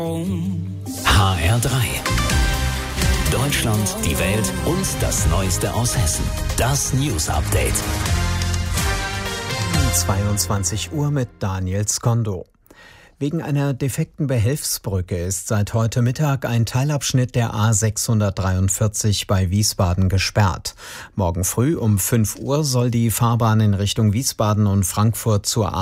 HR3. Deutschland, die Welt und das Neueste aus Hessen. Das News Update. 22 Uhr mit Daniel Skondo. Wegen einer defekten Behelfsbrücke ist seit heute Mittag ein Teilabschnitt der A643 bei Wiesbaden gesperrt. Morgen früh um 5 Uhr soll die Fahrbahn in Richtung Wiesbaden und Frankfurt zur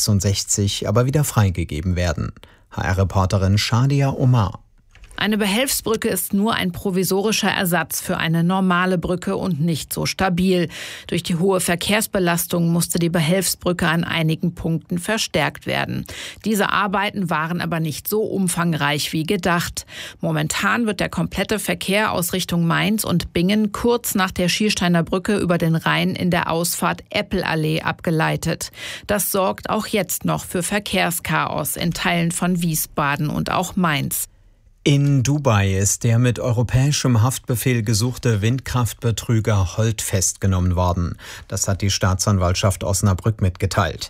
A66 aber wieder freigegeben werden. HR-Reporterin Shadia Omar. Eine Behelfsbrücke ist nur ein provisorischer Ersatz für eine normale Brücke und nicht so stabil. Durch die hohe Verkehrsbelastung musste die Behelfsbrücke an einigen Punkten verstärkt werden. Diese Arbeiten waren aber nicht so umfangreich wie gedacht. Momentan wird der komplette Verkehr aus Richtung Mainz und Bingen kurz nach der Schiersteiner Brücke über den Rhein in der Ausfahrt Eppelallee abgeleitet. Das sorgt auch jetzt noch für Verkehrschaos in Teilen von Wiesbaden und auch Mainz. In Dubai ist der mit europäischem Haftbefehl gesuchte Windkraftbetrüger Holt festgenommen worden. Das hat die Staatsanwaltschaft Osnabrück mitgeteilt.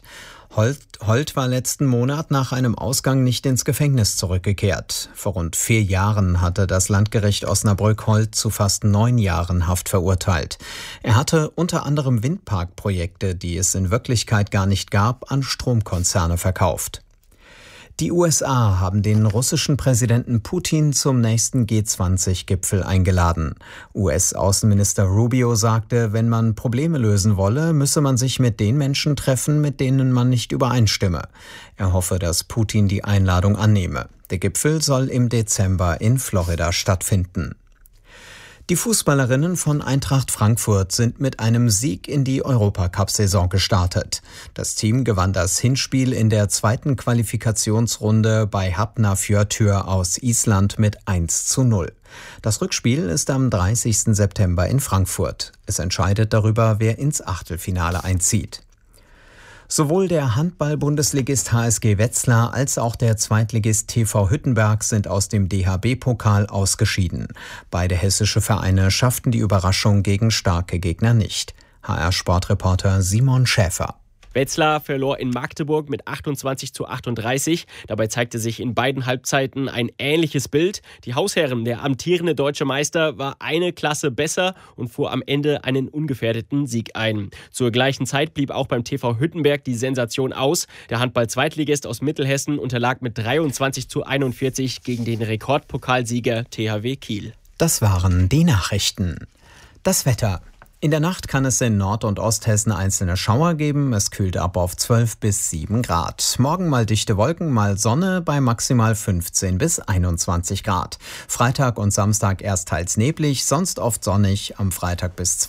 Holt war letzten Monat nach einem Ausgang nicht ins Gefängnis zurückgekehrt. Vor rund 4 Jahren hatte das Landgericht Osnabrück Holt zu fast 9 Jahren Haft verurteilt. Er hatte unter anderem Windparkprojekte, die es in Wirklichkeit gar nicht gab, an Stromkonzerne verkauft. Die USA haben den russischen Präsidenten Putin zum nächsten G20-Gipfel eingeladen. US-Außenminister Rubio sagte, wenn man Probleme lösen wolle, müsse man sich mit den Menschen treffen, mit denen man nicht übereinstimme. Er hoffe, dass Putin die Einladung annehme. Der Gipfel soll im Dezember in Florida stattfinden. Die Fußballerinnen von Eintracht Frankfurt sind mit einem Sieg in die Europacup-Saison gestartet. Das Team gewann das Hinspiel in der 2. Qualifikationsrunde bei Hafnarfjörður aus Island mit 1:0. Das Rückspiel ist am 30. September in Frankfurt. Es entscheidet darüber, wer ins Achtelfinale einzieht. Sowohl der Handball-Bundesligist HSG Wetzlar als auch der Zweitligist TV Hüttenberg sind aus dem DHB-Pokal ausgeschieden. Beide hessische Vereine schafften die Überraschung gegen starke Gegner nicht. HR-Sportreporter Simon Schäfer. Wetzlar verlor in Magdeburg mit 28:38. Dabei zeigte sich in beiden Halbzeiten ein ähnliches Bild. Die Hausherren, der amtierende deutsche Meister, war eine Klasse besser und fuhr am Ende einen ungefährdeten Sieg ein. Zur gleichen Zeit blieb auch beim TV Hüttenberg die Sensation aus. Der Handball-Zweitligist aus Mittelhessen unterlag mit 23:41 gegen den Rekordpokalsieger THW Kiel. Das waren die Nachrichten. Das Wetter. In der Nacht kann es in Nord- und Osthessen einzelne Schauer geben. Es kühlt ab auf 12 bis 7 Grad. Morgen mal dichte Wolken, mal Sonne bei maximal 15 bis 21 Grad. Freitag und Samstag erst teils neblig, sonst oft sonnig. Am Freitag bis